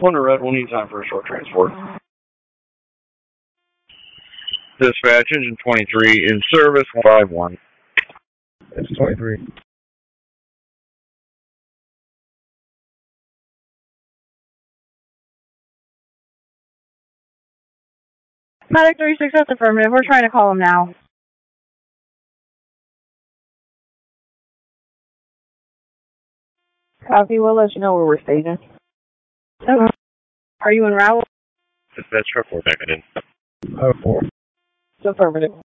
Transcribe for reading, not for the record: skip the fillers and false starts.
1 to red, 1 need time for a short transport. Dispatch, engine 23 in service, 5-1. It's 23. Medic 36, that's affirmative. We're trying to call him now. Copy, we'll let you know where we're stationed. Okay. Are you en route? Dispatch, truck 4 back in. 4. It's affirmative.